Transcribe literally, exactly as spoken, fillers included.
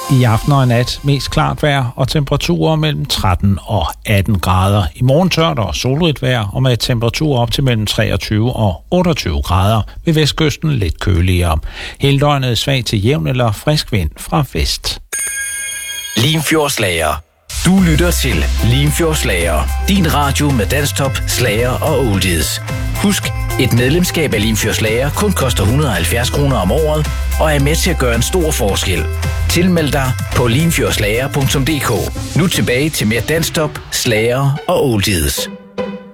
I aften og i nat mest klart vejr og temperaturer mellem tretten og atten grader. I morgen tørt og solrigt vejr og med temperaturer op til mellem treogtyve og otteogtyve grader. Ved vestkysten lidt køligere. Hele døgnet svag til jævn eller frisk vind fra vest. Limfjordslager. Du lytter til Limfjordslager. Din radio med danstop, slager og oldies. Husk, et medlemskab af Limfjordslager kun koster et hundrede og halvfjerds kroner om året og er med til at gøre en stor forskel. Tilmeld dig på limfjordslager punktum d k. Nu tilbage til mere danstop, slager og oldies.